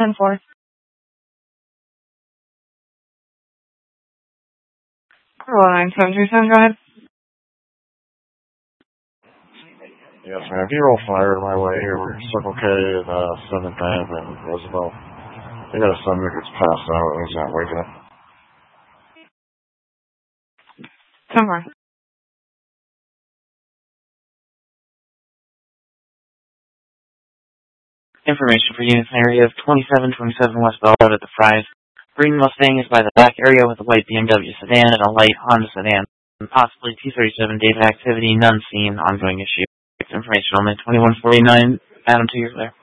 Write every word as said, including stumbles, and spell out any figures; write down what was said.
ten four. nine seven two seven, go ahead. Yes, ma'am. If you roll fire my way here for Circle K at uh, seventh Ave and Roosevelt, they got a son that gets passed out and he's not waking up. ten four. Information for units in area of twenty-seven twenty-seven West Bell Road at the Fry's. Green Mustang is by the back area with a white B M W sedan and a light Honda sedan. And possibly T thirty-seven David activity, none seen, ongoing issue. Information only twenty-one forty-nine, Adam, two years there.